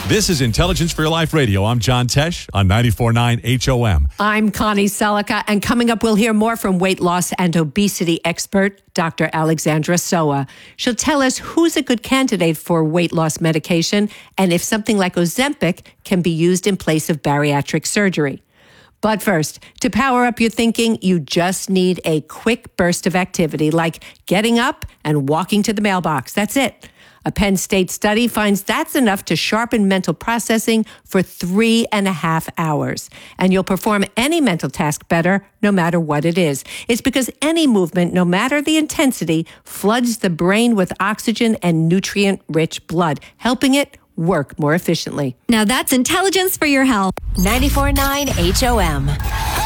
This is Intelligence for Your Life Radio. I'm John Tesh on 94.9 HOM. I'm Connie Selica, and coming up, we'll hear more from weight loss and obesity expert Dr. Alexandra Soa. She'll tell us who's a good candidate for weight loss medication and if something like Ozempic can be used in place of bariatric surgery. But first, to power up your thinking, you just need a quick burst of activity, like getting up and walking to the mailbox. That's it. A Penn State study finds that's enough to sharpen mental processing for 3.5 hours. And you'll perform any mental task better, no matter what it is. It's because any movement, no matter the intensity, floods the brain with oxygen and nutrient-rich blood, helping it work more efficiently. Now that's intelligence for your health. 94.9 HOM.